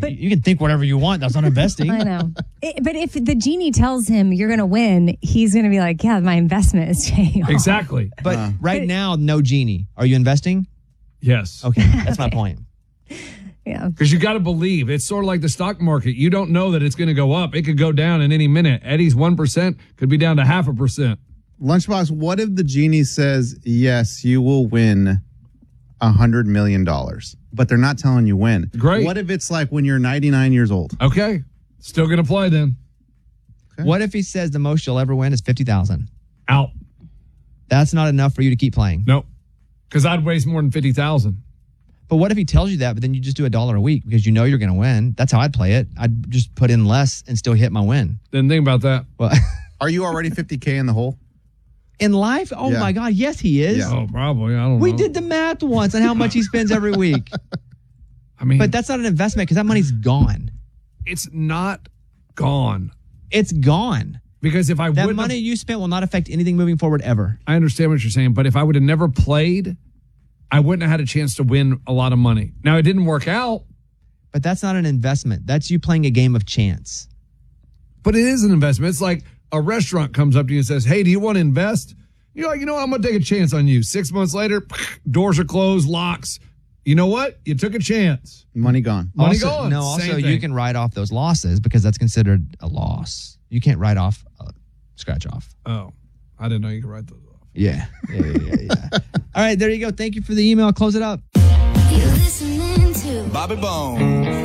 But you can think whatever you want. That's not investing. I know. But if the genie tells him you're going to win, he's going to be like, yeah, my investment is paying off. Exactly. But right now, no genie. Are you investing? Yes. Okay, that's my point. Yeah. Because you got to believe. It's sort of like the stock market. You don't know that it's going to go up. It could go down in any minute. Eddie's 1% could be down to 0.5%. Lunchbox, what if the genie says, yes, you will win $100 million, but they're not telling you when? Great. What if it's like when you're 99 years old? Okay. Still going to play then. Okay. What if he says the most you'll ever win is 50,000? Out. That's not enough for you to keep playing. Nope. Because I'd waste more than 50,000. But what if he tells you that, but then you just do $1 a week because you know you're going to win? That's how I'd play it. I'd just put in less and still hit my win. Didn't think about that. Well, Are you already 50K in the hole? in life, oh Yeah. my God, yes, he is. Yeah. Oh, probably. I don't know. We did the math once on how much he spends every week. I mean, But that's not an investment because that money's gone. it's not gone. It's gone. Because if I That wouldn't money you spent will not affect anything moving forward ever. I understand what you're saying, but if I would have never played, I wouldn't have had a chance to win a lot of money. Now, it didn't work out, But that's not an investment. That's you playing a game of chance. but it is an investment. It's like a restaurant comes up to you and says, hey, do you want to invest? You're like, I'm going to take a chance on you. 6 months later, doors are closed, locks. You know what? You took a chance. Money gone. Money also, gone. No, Same also thing. you can write off those losses because that's considered a loss. You can't write off a scratch off. Oh, I didn't know you could write those off. Yeah. All right, there you go. Thank you for the email. Close it up. You're listening to Bobby Bone.